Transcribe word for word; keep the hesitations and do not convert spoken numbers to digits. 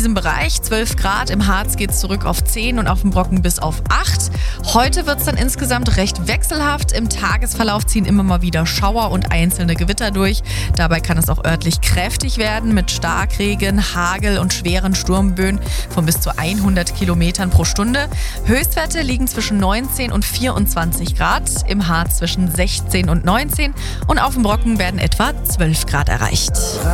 diesem Bereich. zwölf Grad, im Harz geht es zurück auf zehn und auf dem Brocken bis auf acht. Heute wird es dann insgesamt recht wechselhaft. Im Tagesverlauf ziehen immer mal wieder Schauer und einzelne Gewitter durch. Dabei kann es auch örtlich kräftig werden mit Starkregen, Hagel und schweren Sturmböen von bis zu hundert Kilometern pro Stunde. Höchstwerte liegen zwischen neunzehn und vierundzwanzig Grad, im Harz zwischen sechzehn und neunzehn und auf dem Brocken werden etwa zwölf Grad erreicht.